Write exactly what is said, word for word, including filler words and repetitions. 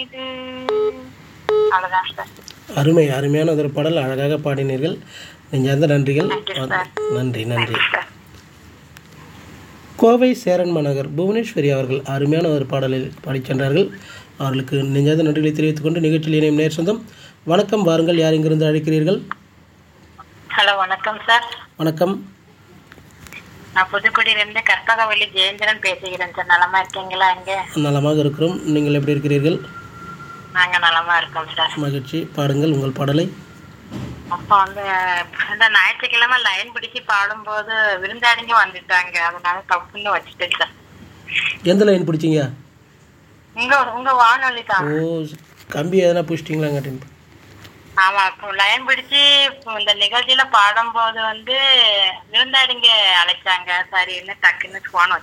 இது அவ்வளோதான் சார். அருமை அருமையான ஒரு பாடல், அழகாக பாடினீர்கள். நெஞ்சார்ந்த நன்றிகள். நன்றி சார். நன்றி நன்றி. நன்றி சார். கோவை சேரன் மாநகர் புவனேஸ்வரி அவர்கள் அருமையான ஒரு பாடலில் பாடிச் சென்றார்கள். அவர்களுக்கு நெஞ்சார்ந்த நன்றிகளை தெரிவித்துக் கொண்டு நிகழ்ச்சியில் இணையும் நேர் சொந்தம். வணக்கம், வாருங்கள். யார் இங்கிருந்து அழைக்கிறீர்கள்? ஹலோ, வணக்கம் சார். வணக்கம். நான் புதுக்குடியிலிருந்து கற்பகவல்லி ஜெயேந்திரன் பேசுகிறேன் சார். நலமா இருக்கீங்களா? இங்கே நலமாக இருக்கிறோம். நீங்கள் எப்படி இருக்கிறீர்கள்? நாங்க நலமா இருக்கோம் சார். மகிழ்ச்சி. பாடுங்கள் உங்கள் பாடலை. அப்போ வந்து இந்த ஞாயிற்றுக்கிழமை லைன் பிடிச்சி பாடும்போது விருந்தாடிங்க வந்துட்டாங்க, அதனால தப்புன்னு வச்சுட்டேன் சார். எந்த லைன் பிடிச்சிங்க? உங்க உங்க வானொலி தான். ஓ, கம்பி எதனா பிடிச்சிட்டிங்களாங்காட்டின். ஆமா, இப்போ லைன் பிடிச்சி இந்த நிகழ்ச்சியில பாடும்போது வந்து விருந்தாடிங்க அழைச்சாங்க. சரின்னு டக்குன்னு போன்